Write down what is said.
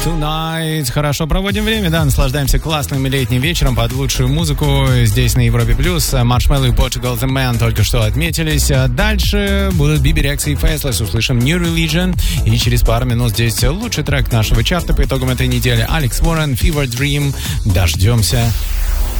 Tonight. Хорошо проводим время, да, наслаждаемся классным летним вечером под лучшую музыку здесь на Европе+. Marshmello и Portugal The Man только что отметились. Дальше будут Bibi Rexa и Faceless. Услышим New Religion. И через пару минут здесь лучший трек нашего чарта по итогам этой недели. Алекс Уоррен, Fever Dream. Дождемся.